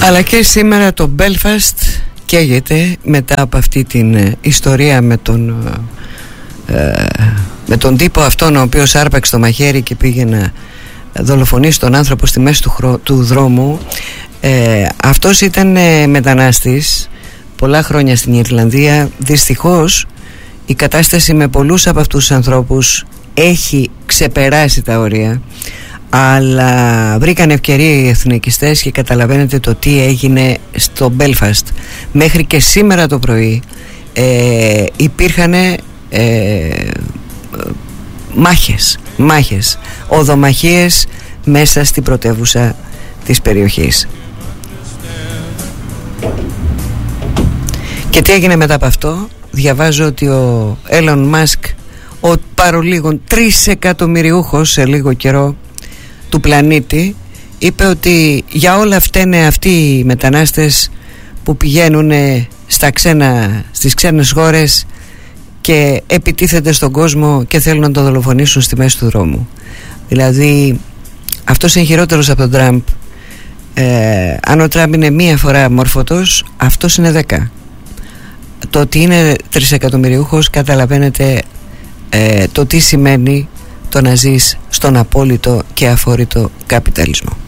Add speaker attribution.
Speaker 1: Αλλά και σήμερα το Belfast καίγεται μετά από αυτή την ιστορία με τον τύπο αυτόν ο οποίος άρπαξε το μαχαίρι και πήγε να δολοφονήσει τον άνθρωπο στη μέση του δρόμου. Αυτός ήταν μετανάστης πολλά χρόνια στην Ιρλανδία. Δυστυχώς η κατάσταση με πολλούς από αυτούς τους ανθρώπους έχει ξεπεράσει τα όρια, αλλά βρήκαν ευκαιρία οι εθνικιστές και καταλαβαίνετε το τι έγινε στο Belfast. Μέχρι και σήμερα το πρωί υπήρχαν μάχες, οδομαχίες μέσα στην πρωτεύουσα της περιοχής. Και τι έγινε μετά από αυτό? Διαβάζω ότι ο Elon Musk, ο παρολίγων 3 εκατομμυριούχος σε λίγο καιρό του πλανήτη, είπε ότι για όλα φταίνε αυτοί οι μετανάστες που πηγαίνουν στις ξένες χώρες και επιτίθενται στον κόσμο και θέλουν να τον δολοφονήσουν στη μέση του δρόμου. Δηλαδή αυτός είναι χειρότερος από τον Τραμπ. Αν ο Τραμπ είναι μία φορά μόρφωτος, αυτός είναι 10. Το ότι είναι 3 εκατομμυριούχος, καταλαβαίνετε το τι σημαίνει το να ζεις στον απόλυτο και αφόρητο καπιταλισμό.